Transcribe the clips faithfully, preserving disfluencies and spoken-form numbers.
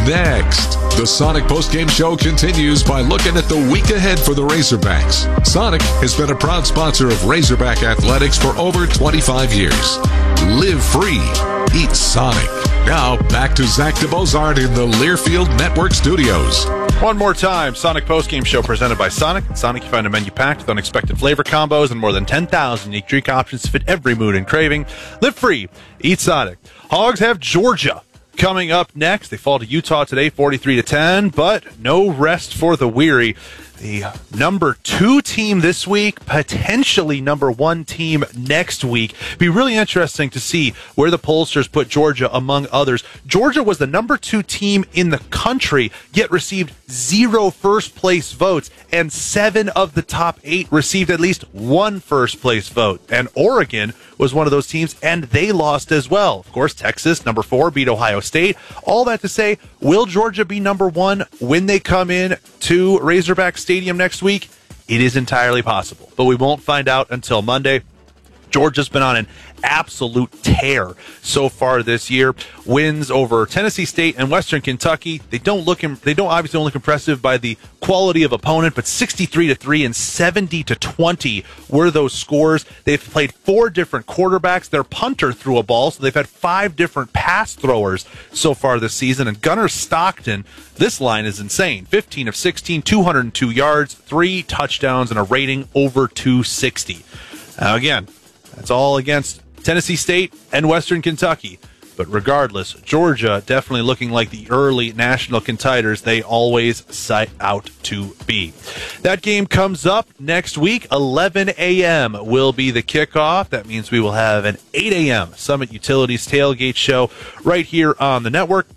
next. The Sonic postgame show continues by looking at the week ahead for the Razorbacks. Sonic has been a proud sponsor of Razorback Athletics for over twenty-five years. Live free. Eat Sonic. Now, back to Zach DeBozard in the Learfield Network studios. One more time, Sonic postgame show presented by Sonic. At Sonic, you find a menu packed with unexpected flavor combos and more than ten thousand unique drink options to fit every mood and craving. Live free. Eat Sonic. Hogs have Georgia coming up next. They fall to Utah today, forty-three to ten, but no rest for the weary. The number two team this week, potentially number one team next week. Be really interesting to see where the pollsters put Georgia among others. Georgia was the number two team in the country, yet received zero first place votes, and seven of the top eight received at least one first place vote. And Oregon was one of those teams, and they lost as well. Of course, Texas, number four, beat Ohio State. All that to say, will Georgia be number one when they come in to Razorback Stadium next week? It is entirely possible, but we won't find out until Monday. Georgia's been on an absolute tear so far this year. Wins over Tennessee State and Western Kentucky. They don't look. They don't obviously don't look impressive by the quality of opponent, but sixty-three to three and seventy to twenty were those scores. They've played four different quarterbacks. Their punter threw a ball, so they've had five different pass throwers so far this season. And Gunnar Stockton, this line is insane. fifteen of sixteen, two hundred two yards, three touchdowns, and a rating over two sixty. Now again, that's all against Tennessee State and Western Kentucky. But regardless, Georgia definitely looking like the early national contenders they always set out to be. That game comes up next week. eleven a.m. will be the kickoff. That means we will have an eight a.m. Summit Utilities tailgate show right here on the network.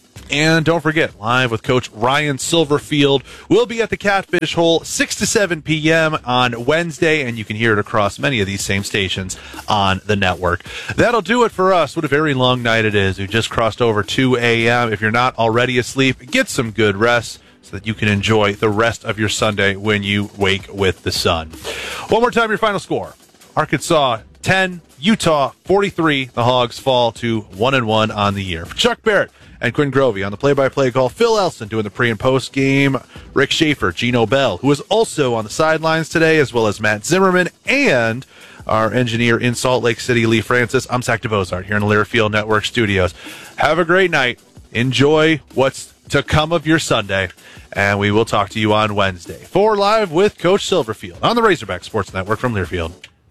And don't forget, live with Coach Ryan Silverfield. We'll be at the Catfish Hole six to seven p.m. on Wednesday, and you can hear it across many of these same stations on the network. That'll do it for us. What a very long night it is. We just crossed over two a.m. If you're not already asleep, get some good rest so that you can enjoy the rest of your Sunday when you wake with the sun. One more time, your final score. Arkansas ten, Utah forty-three. The Hogs fall to one and one on the year. For Chuck Barrett and Quinn Grovey on the play-by-play call, Phil Elson doing the pre- and post-game, Rick Schaefer, Gino Bell, who is also on the sidelines today, as well as Matt Zimmerman, and our engineer in Salt Lake City, Lee Francis. I'm Zach DeBozard here in the Learfield Network studios. Have a great night. Enjoy what's to come of your Sunday, and we will talk to you on Wednesday for Live with Coach Silverfield on the Razorback Sports Network from Learfield.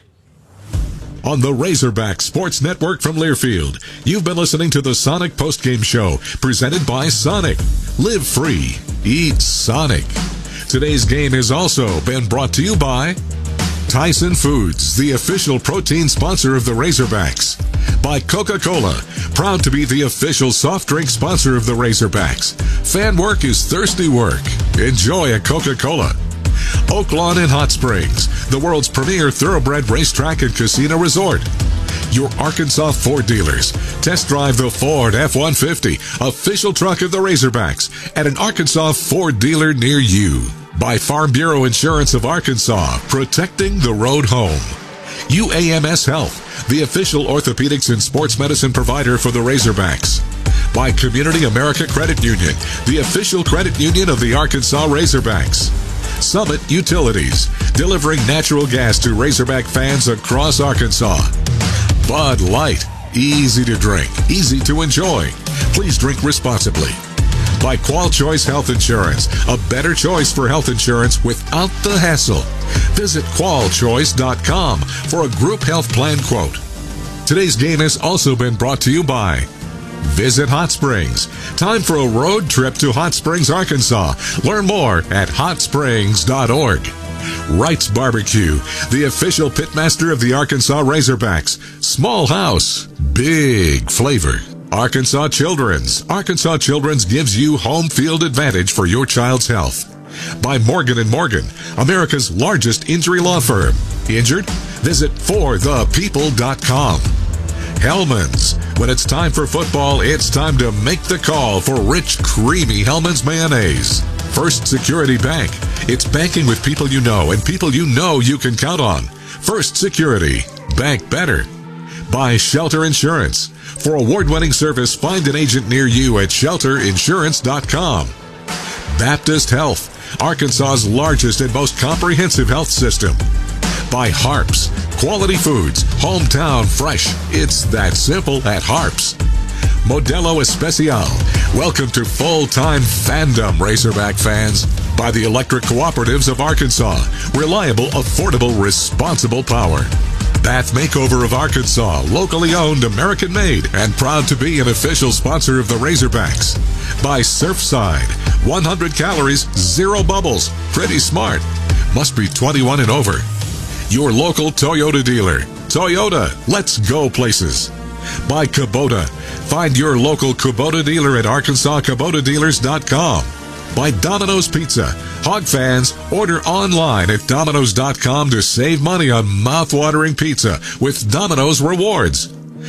On the Razorback Sports Network from Learfield, you've been listening to the Sonic Postgame Show, presented by Sonic. Live free. Eat Sonic. Today's game has also been brought to you by Tyson Foods, the official protein sponsor of the Razorbacks. By Coca-Cola, proud to be the official soft drink sponsor of the Razorbacks. Fan work is thirsty work. Enjoy a Coca-Cola. Oaklawn and Hot Springs, the world's premier thoroughbred racetrack and casino resort. Your Arkansas Ford dealers. Test drive the Ford F one fifty, official truck of the Razorbacks, at an Arkansas Ford dealer near you. By Farm Bureau Insurance of Arkansas, protecting the road home. U A M S Health, the official orthopedics and sports medicine provider for the Razorbacks. By Community America Credit Union, the official credit union of the Arkansas Razorbacks. Summit Utilities, delivering natural gas to Razorback fans across Arkansas. Bud Light, easy to drink, easy to enjoy. Please drink responsibly. By Qual Choice Health Insurance, a better choice for health insurance without the hassle. Visit qual choice dot com for a group health plan quote. Today's game has also been brought to you by Visit Hot Springs. Time for a road trip to Hot Springs, Arkansas. Learn more at hot springs dot org. Wright's Barbecue, the official pitmaster of the Arkansas Razorbacks. Small house, big flavor. Arkansas Children's. Arkansas Children's gives you home field advantage for your child's health. By Morgan and Morgan, America's largest injury law firm. Injured? Visit for the people dot com. Hellman's. When it's time for football, it's time to make the call for rich, creamy Hellman's mayonnaise. First Security Bank. It's banking with people you know and people you know you can count on. First Security. Bank better. By Shelter Insurance. For award-winning service, find an agent near you at shelter insurance dot com. Baptist Health, Arkansas's largest and most comprehensive health system. By Harps, quality foods, hometown fresh. It's that simple at Harps. Modelo Especial, welcome to full-time fandom, Razorback fans. By the Electric Cooperatives of Arkansas, reliable, affordable, responsible power. Bath Makeover of Arkansas, locally owned, American-made, and proud to be an official sponsor of the Razorbacks. By Surfside, one hundred calories, zero bubbles, pretty smart. Must be twenty-one and over. Your local Toyota dealer. Toyota, let's go places. By Kubota, find your local Kubota dealer at arkansas kubota dealers dot com. By Domino's Pizza, Hog fans, order online at dominos dot com to save money on mouth-watering pizza with Domino's Rewards.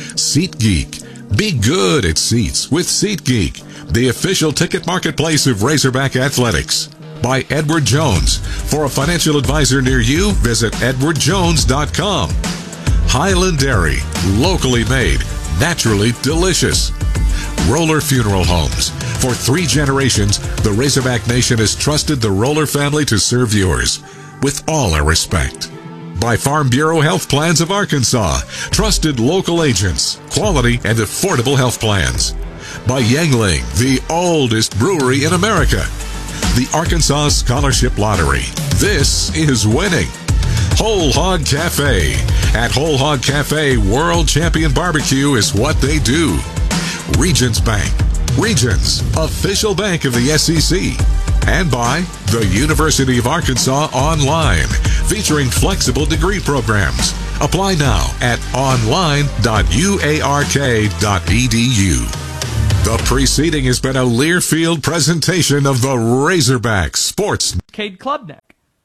SeatGeek, be good at seats with SeatGeek, the official ticket marketplace of Razorback Athletics. By Edward Jones, for a financial advisor near you, visit edward jones dot com. Highland Dairy, locally made, naturally delicious. Roller Funeral Homes. For three generations, the Razorback Nation has trusted the Roller family to serve yours with all our respect. By Farm Bureau Health Plans of Arkansas. Trusted local agents, quality and affordable health plans. By Yangling, the oldest brewery in America. The Arkansas Scholarship Lottery. This is winning. Whole Hog Cafe. At Whole Hog Cafe, World Champion Barbecue is what they do. Regions Bank. Regions, official bank of the S E C. And by the University of Arkansas Online, featuring flexible degree programs. Apply now at online dot u a r k dot e d u. The preceding has been a Learfield presentation of the Razorback Sports. Cade Klubnik.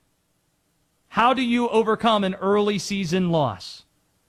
How do you overcome an early season loss?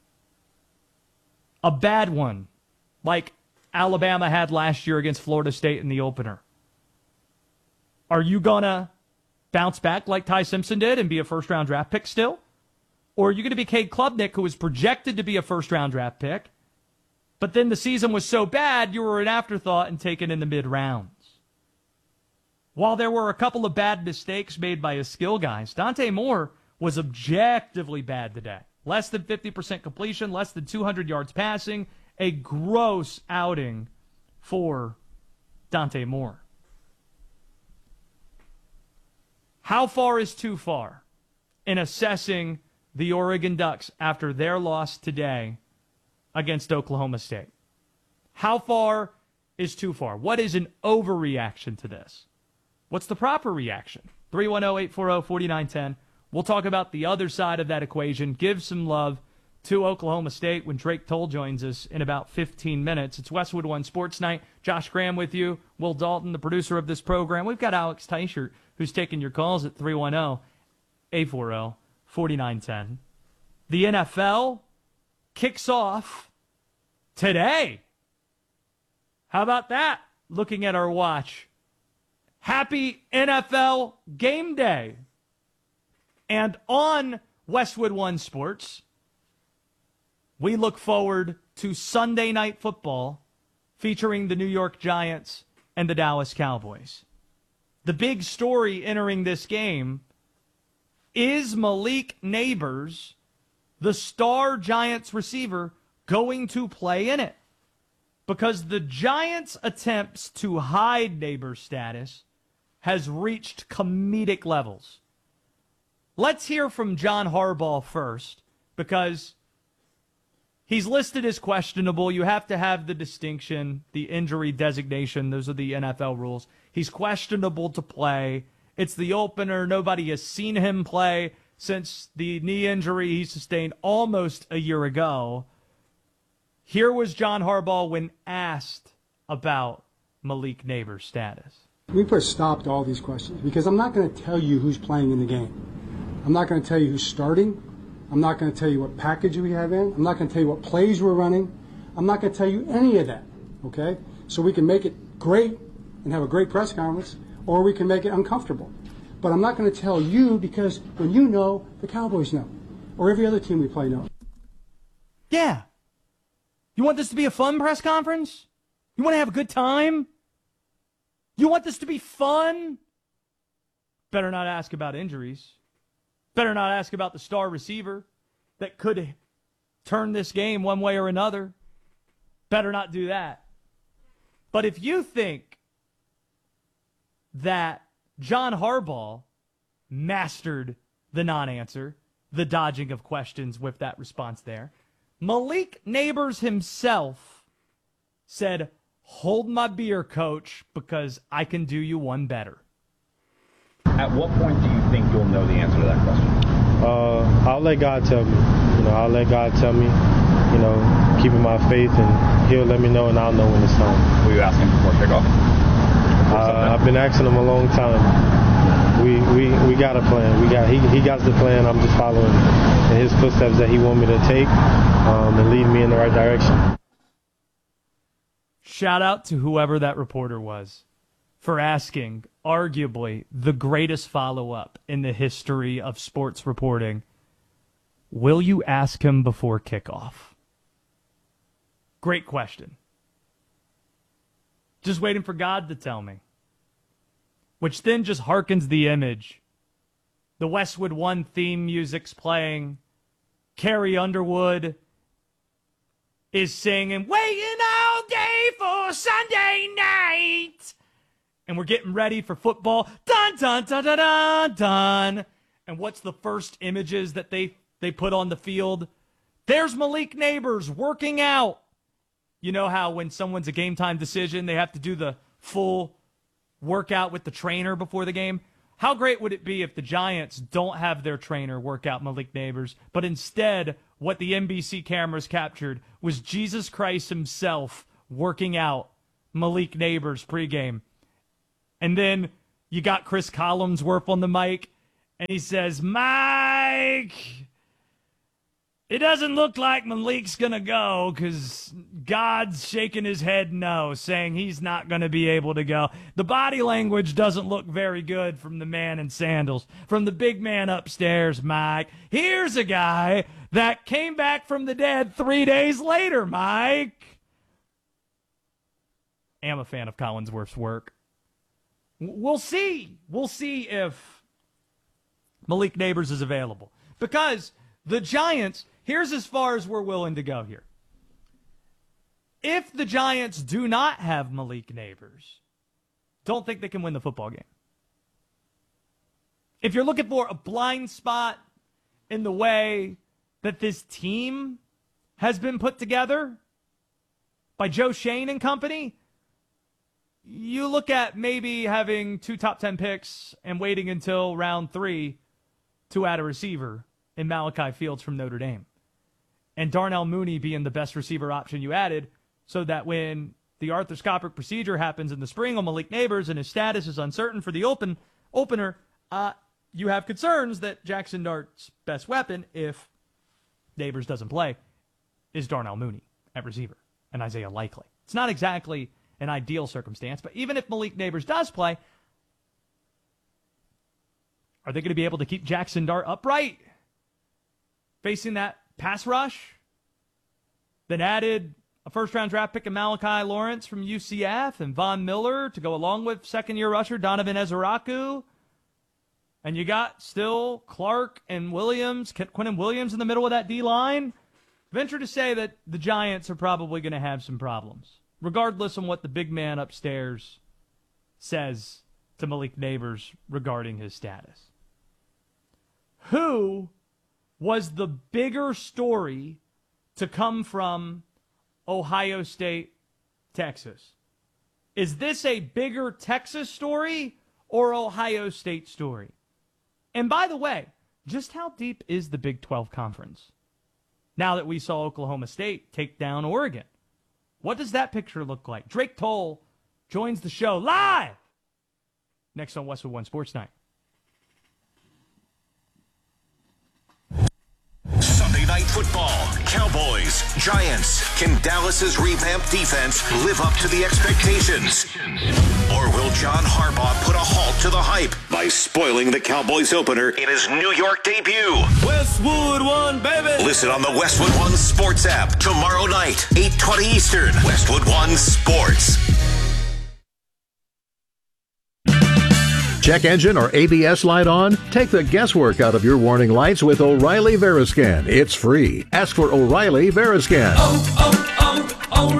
A bad one, like Alabama had last year against Florida State in the opener. Are you going to bounce back like Ty Simpson did and be a first-round draft pick still? Or are you going to be Cade Klubnik, who was projected to be a first-round draft pick, but then the season was so bad you were an afterthought and taken in the mid-rounds? While there were a couple of bad mistakes made by his skill guys, Dante Moore was objectively bad today. Less than fifty percent completion, less than two hundred yards passing. A gross outing for Dante Moore. How far is too far in assessing the Oregon Ducks after their loss today against Oklahoma State? How far is too far? What is an overreaction to this? What's the proper reaction? three one zero, eight four zero, four nine one zero. We'll talk about the other side of that equation. Give some love to Oklahoma State when Drake Toll joins us in about fifteen minutes. It's Westwood One Sports Night. Josh Graham with you. Will Dalton, the producer of this program. We've got Alex Teichert, who's taking your calls at three one zero, eight four zero, four nine one zero. The N F L kicks off today. How about that? Looking at our watch. Happy N F L game day. And on Westwood One Sports, we look forward to Sunday Night Football featuring the New York Giants and the Dallas Cowboys. The big story entering this game is Malik Nabers, the star Giants receiver, going to play in it? Because the Giants' attempts to hide Nabers' status has reached comedic levels. Let's hear from John Harbaugh first, because he's listed as questionable. You have to have the distinction, the injury designation. Those are the N F L rules. He's questionable to play. It's the opener. Nobody has seen him play since the knee injury he sustained almost a year ago. Here was John Harbaugh when asked about Malik Nabers' status. We put a stop to all these questions because I'm not going to tell you who's playing in the game. I'm not going to tell you who's starting. I'm not going to tell you what package we have in. I'm not going to tell you what plays we're running. I'm not going to tell you any of that, okay? So we can make it great and have a great press conference, or we can make it uncomfortable. But I'm not going to tell you because when you know, the Cowboys know, or every other team we play knows. Yeah. You want this to be a fun press conference? You want to have a good time? You want this to be fun? Better not ask about injuries. Better not ask about the star receiver that could turn this game one way or another. Better not do that. But if you think that John Harbaugh mastered the non-answer, the dodging of questions with that response there, Malik Nabers himself said, "Hold my beer, coach, because I can do you one better." At what point do you think you'll know the answer to that question? Uh, I'll let God tell me. You know, I'll let God tell me. You know, keeping my faith, and He'll let me know, and I'll know when it's time. Will you ask Him before kickoff? Uh, I've been asking Him a long time. We we we got a plan. We got he he got the plan. I'm just following in His footsteps that He want me to take, um, and lead me in the right direction. Shout out to whoever that reporter was for asking arguably the greatest follow-up in the history of sports reporting. Will you ask him before kickoff? Great question. Just waiting for God to tell me. Which then just harkens the image. The Westwood One theme music's playing. Carrie Underwood is singing, "Waiting all day for Sunday night." And we're getting ready for football. Dun, dun, dun, dun, dun, dun. And what's the first images that they, they put on the field? There's Malik Nabers working out. You know how when someone's a game time decision, they have to do the full workout with the trainer before the game? How great would it be if the Giants don't have their trainer work out Malik Nabers, but instead what the N B C cameras captured was Jesus Christ himself working out Malik Nabers pregame. And then you got Chris Collinsworth on the mic, and he says, "Mike, it doesn't look like Malik's going to go because God's shaking his head no, saying he's not going to be able to go. The body language doesn't look very good from the man in sandals, from the big man upstairs, Mike. Here's a guy that came back from the dead three days later, Mike." I'm a fan of Collinsworth's work. We'll see. We'll see if Malik Nabers is available. Because the Giants, here's as far as we're willing to go here. If the Giants do not have Malik Nabers, don't think they can win the football game. If you're looking for a blind spot in the way that this team has been put together by Joe Schoen and company, you look at maybe having two top ten picks and waiting until round three to add a receiver in Malachi Fields from Notre Dame. And Darnell Mooney being the best receiver option you added, so that when the arthroscopic procedure happens in the spring on Malik Nabers and his status is uncertain for the open opener, uh, you have concerns that Jackson Dart's best weapon, if Nabers doesn't play, is Darnell Mooney at receiver and Isaiah Likely. It's not exactly an ideal circumstance, but even if Malik Nabers does play, are they going to be able to keep Jackson Dart upright facing that pass rush that added a first-round draft pick of Malachi Lawrence from U C F and Von Miller to go along with second-year rusher Donovan Ezeraku? And you got still Clark and Williams, Quinnen Williams in the middle of that D-line? Venture to say that the Giants are probably going to have some problems, regardless of what the big man upstairs says to Malik Nabers regarding his status. Who was the bigger story to come from Ohio State, Texas? Is this a bigger Texas story or Ohio State story? And by the way, just how deep is the Big twelve Conference? Now that we saw Oklahoma State take down Oregon, what does that picture look like? Drake Toll joins the show live next on Westwood One Sports Night. Sunday Night Football. football. Cowboys, Giants. Can Dallas's revamped defense live up to the expectations? Or will John Harbaugh put a halt to the hype by spoiling the Cowboys opener in his New York debut? Westwood One, baby! Listen on the Westwood One Sports app tomorrow night, eight twenty Eastern. Westwood One Sports. Check engine or A B S light on? Take the guesswork out of your warning lights with O'Reilly Veriscan. It's free. Ask for O'Reilly Veriscan. Oh,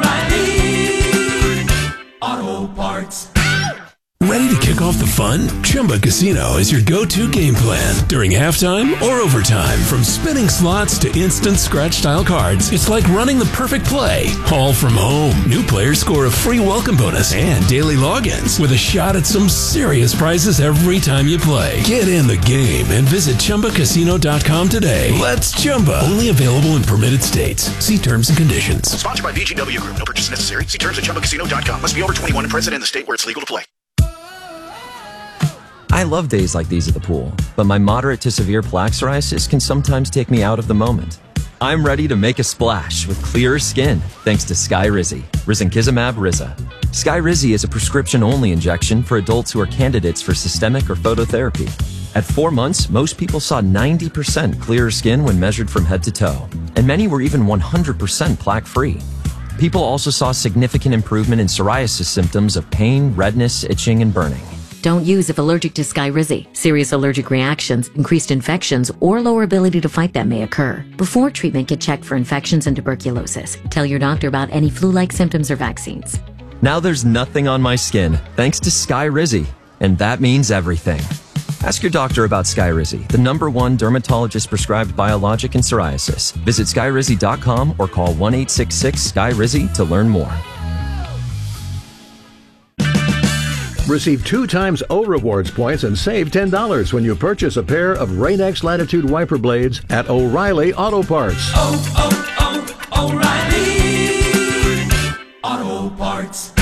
oh, oh, O'Reilly Auto Parts. Ready to kick off the fun? Chumba Casino is your go-to game plan during halftime or overtime. From spinning slots to instant scratch-style cards, it's like running the perfect play, all from home. New players score a free welcome bonus and daily logins with a shot at some serious prizes every time you play. Get in the game and visit Chumba Casino dot com today. Let's Chumba. Only available in permitted states. See terms and conditions. Sponsored by V G W Group. No purchase necessary. See terms at Chumba Casino dot com. Must be over twenty-one and present in the state where it's legal to play. I love days like these at the pool, but my moderate to severe plaque psoriasis can sometimes take me out of the moment. I'm ready to make a splash with clearer skin thanks to Skyrizi, risankizumab Riza. Skyrizi is a prescription-only injection for adults who are candidates for systemic or phototherapy. At four months, most people saw ninety percent clearer skin when measured from head to toe, and many were even one hundred percent plaque-free. People also saw significant improvement in psoriasis symptoms of pain, redness, itching, and burning. Don't use if allergic to Skyrizi. Serious allergic reactions, increased infections, or lower ability to fight them may occur. Before treatment, get checked for infections and tuberculosis. Tell your doctor about any flu-like symptoms or vaccines. Now there's nothing on my skin thanks to Skyrizi, and that means everything. Ask your doctor about Skyrizi, the number one dermatologist-prescribed biologic in psoriasis. Visit Skyrizi dot com or call one eight six six Sky Rizi to learn more. Receive two times O Rewards points and save ten dollars when you purchase a pair of Rain-X Latitude wiper blades at O'Reilly Auto Parts. Oh, oh, oh, O'Reilly Auto Parts.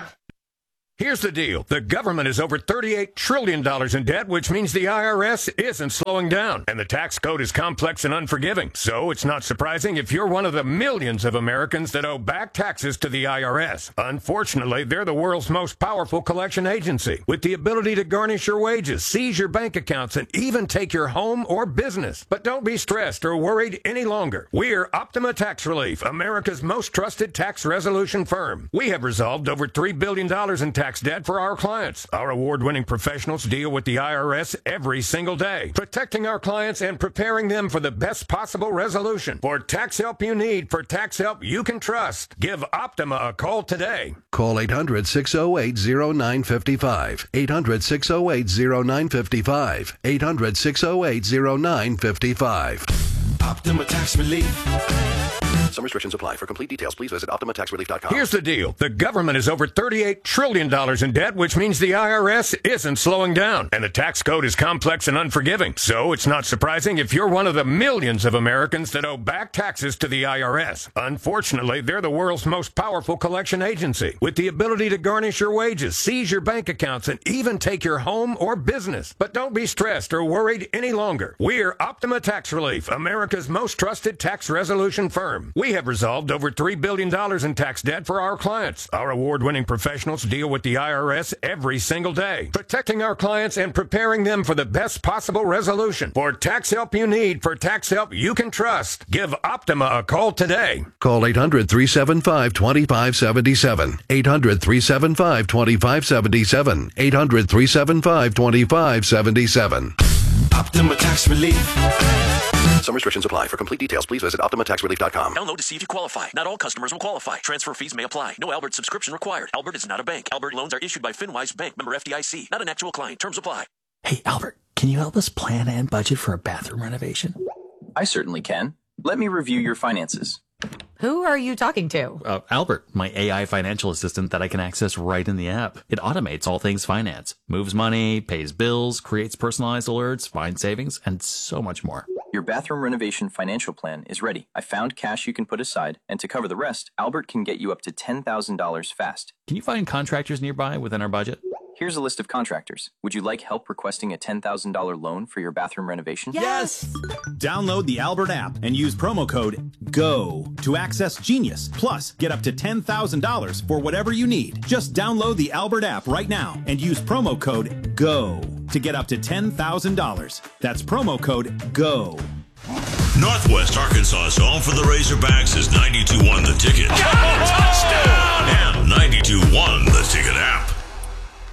Here's the deal. The government is over thirty-eight trillion dollars in debt, which means the I R S isn't slowing down. And the tax code is complex and unforgiving. So it's not surprising if you're one of the millions of Americans that owe back taxes to the I R S. Unfortunately, they're the world's most powerful collection agency, with the ability to garnish your wages, seize your bank accounts, and even take your home or business. But don't be stressed or worried any longer. We're Optima Tax Relief, America's most trusted tax resolution firm. We have resolved over three billion dollars in tax debt for our clients. Our award-winning professionals deal with the I R S every single day, protecting our clients and preparing them for the best possible resolution. For tax help you need, for tax help you can trust, give Optima a call today. Call eight hundred, six oh eight, oh nine five five. eight hundred, six oh eight, oh nine five five. eight hundred, six oh eight, oh nine five five. Optima Tax Relief. Some restrictions apply. For complete details, please visit Optima Tax Relief dot com. Here's the deal. The government is over thirty-eight trillion dollars in debt, which means the I R S isn't slowing down. And the tax code is complex and unforgiving. So it's not surprising if you're one of the millions of Americans that owe back taxes to the I R S. Unfortunately, they're the world's most powerful collection agency, with the ability to garnish your wages, seize your bank accounts, and even take your home or business. But don't be stressed or worried any longer. We're Optima Tax Relief, America's most trusted tax resolution firm. We have resolved over three billion dollars in tax debt for our clients. Our award-winning professionals deal with the I R S every single day, protecting our clients and preparing them for the best possible resolution. For tax help you need, for tax help you can trust, give Optima a call today. Call eight hundred, three seven five, two five seven seven. eight hundred, three seven five, two five seven seven. eight hundred, three seven five, two five seven seven. Optima Tax Relief. Some restrictions apply. For complete details, please visit Optima Tax Relief dot com. Download to see if you qualify. Not all customers will qualify. Transfer fees may apply. No Albert subscription required. Albert is not a bank. Albert loans are issued by FinWise Bank, member F D I C. Not an actual client. Terms apply. Hey, Albert, can you help us plan and budget for a bathroom renovation? I certainly can. Let me review your finances. Who are you talking to? Uh, Albert, my A I financial assistant that I can access right in the app. It automates all things finance, moves money, pays bills, creates personalized alerts, finds savings, and so much more. Your bathroom renovation financial plan is ready. I found cash you can put aside, and to cover the rest, Albert can get you up to ten thousand dollars fast. Can you find contractors nearby within our budget? Here's a list of contractors. Would you like help requesting a ten thousand dollars loan for your bathroom renovation? Yes! Download the Albert app and use promo code GO to access Genius. Plus, get up to ten thousand dollars for whatever you need. Just download the Albert app right now and use promo code GO to get up to ten thousand dollars. That's promo code GO. Northwest Arkansas's home for the Razorbacks is ninety-two one The Ticket. Touchdown! And ninety-two one The Ticket app.